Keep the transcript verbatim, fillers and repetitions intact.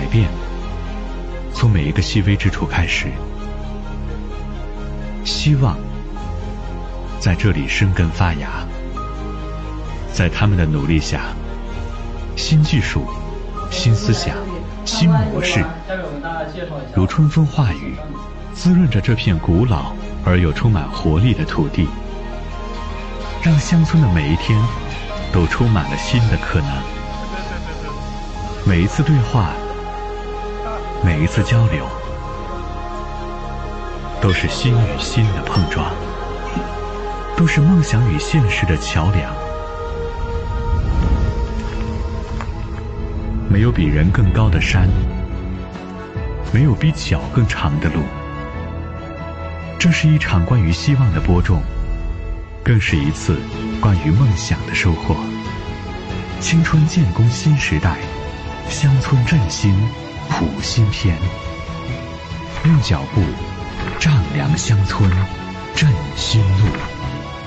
变，从每一个细微之处开始。希望在这里生根发芽，在他们的努力下，新技术、新思想、新模式，如春风化雨，滋润着这片古老而又充满活力的土地，让乡村的每一天都充满了新的可能。每一次对话，每一次交流，都是心与心的碰撞，都是梦想与现实的桥梁。没有比人更高的山，没有比脚更长的路。这是一场关于希望的播种，更是一次关于梦想的收获。青春建功新时代，乡村振兴谱新篇。用脚步丈量乡村，振新路。